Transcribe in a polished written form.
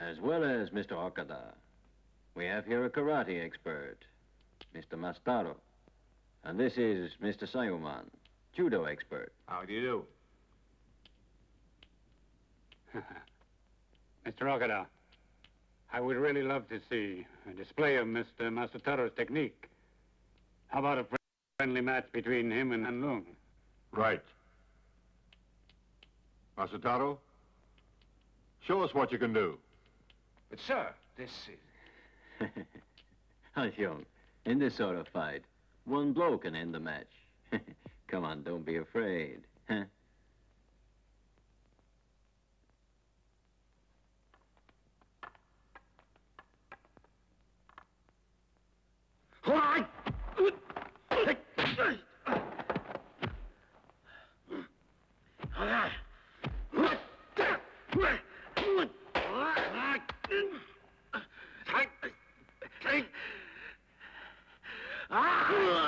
As well as Mr. Okada, we have here a karate expert, Mr. Mastaro. And this is Mr. Sayuman, judo expert. How do you do? Mr. Okada, I would really love to see a display of Mr. Masataro's technique. How about a friendly match between him and Hanlung? Right. Masataro, show us what you can do. But, sir, this is... Young, in this sort of fight, one blow can end the match. Come on, don't be afraid. Huh? Ah!